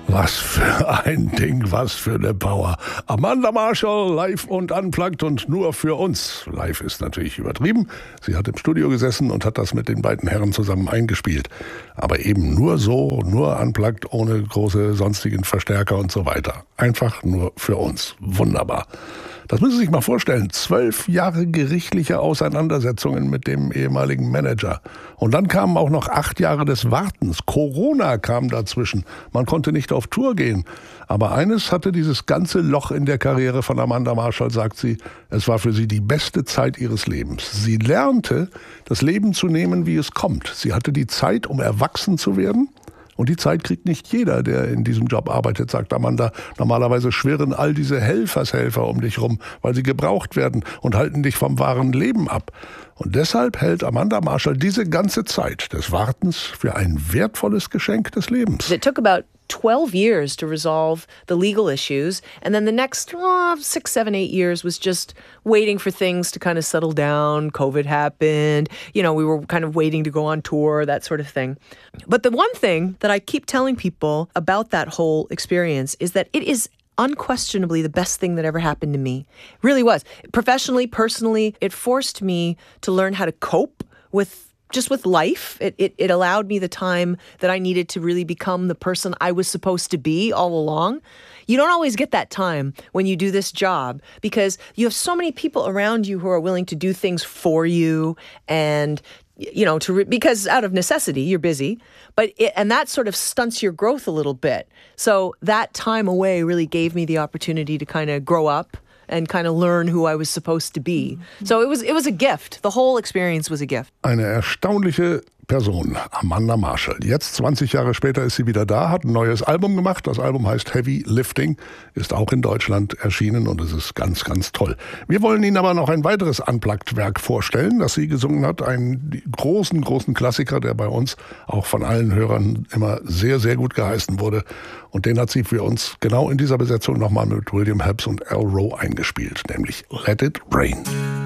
Was für ein Ding, was für eine Power. Amanda Marshall, live und unplugged und nur für uns. Live ist natürlich übertrieben. Sie hat im Studio gesessen und hat das mit den beiden Herren zusammen eingespielt. Aber eben nur so, nur unplugged, ohne große sonstigen Verstärker und so weiter. Einfach nur für uns. Wunderbar. Das müssen Sie sich mal vorstellen. 12 Jahre gerichtliche Auseinandersetzungen mit dem ehemaligen Manager. Und dann kamen auch noch 8 Jahre des Wartens. Corona kam dazwischen. Man konnte nicht auf Tour gehen. Aber eines hatte dieses ganze Loch in der Karriere von Amanda Marshall, sagt sie, es war für sie die beste Zeit ihres Lebens. Sie lernte, das Leben zu nehmen, wie es kommt. Sie hatte die Zeit, um erwachsen zu werden. Und die Zeit kriegt nicht jeder, der in diesem Job arbeitet, sagt Amanda. Normalerweise schwirren all diese Helfershelfer um dich rum, weil sie gebraucht werden und halten dich vom wahren Leben ab. Und deshalb hält Amanda Marshall diese ganze Zeit des Wartens für ein wertvolles Geschenk des Lebens. It took about 12 years to resolve the legal issues. And then the next 6, 7, 8 years was just waiting for things to kind of settle down. COVID happened. You know, we were kind of waiting to go on tour, that sort of thing. But the one thing that I keep telling people about that whole experience is that it is unquestionably the best thing that ever happened to me. It really was. Professionally, personally, it forced me to learn how to cope with life. It allowed me the time that I needed to really become the person I was supposed to be all along. You don't always get that time when you do this job because you have so many people around you who are willing to do things for you and, you know, because out of necessity, you're busy, and that sort of stunts your growth a little bit. So that time away really gave me the opportunity to kind of grow up and kind of learn who I was supposed to be. So it was a gift. The whole experience was a gift. Eine erstaunliche Person, Amanda Marshall. Jetzt, 20 Jahre später, ist sie wieder da, hat ein neues Album gemacht. Das Album heißt Heavy Lifting, ist auch in Deutschland erschienen und es ist ganz, ganz toll. Wir wollen Ihnen aber noch ein weiteres Unplugged-Werk vorstellen, das sie gesungen hat. Einen großen, großen Klassiker, der bei uns auch von allen Hörern immer sehr, sehr gut geheißen wurde. Und den hat sie für uns genau in dieser Besetzung nochmal mit William Helps und Al Rowe eingespielt, nämlich Let It Rain.